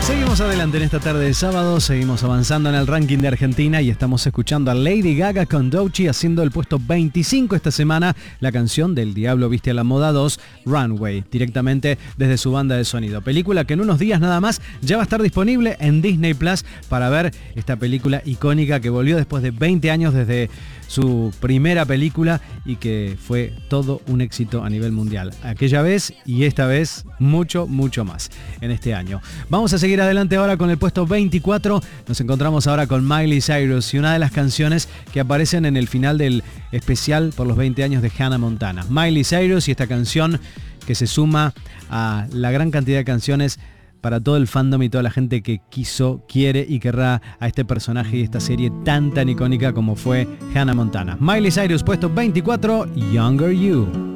Seguimos adelante en esta tarde de sábado, seguimos avanzando en el ranking de Argentina y estamos escuchando a Lady Gaga con Doechii haciendo el puesto 25 esta semana, la canción del Diablo Viste a la Moda 2, Runway, directamente desde su banda de sonido. Película que en unos días nada más ya va a estar disponible en Disney Plus para ver esta película icónica que volvió después de 20 años desde su primera película y que fue todo un éxito a nivel mundial. Aquella vez y esta vez mucho más en este año. Vamos a seguir adelante ahora con el puesto 24. Nos encontramos ahora con Miley Cyrus y una de las canciones que aparecen en el final del especial por los 20 años de Hannah Montana. Miley Cyrus y esta canción que se suma a la gran cantidad de canciones para todo el fandom y toda la gente que quiso, quiere y querrá a este personaje y esta serie tan icónica como fue Hannah Montana. Miley Cyrus, puesto 24, Younger You.